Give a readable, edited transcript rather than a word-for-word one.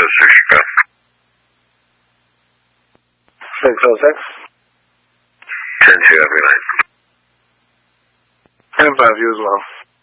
Chicago. 606. 10-2 every night. 10-5, you as well.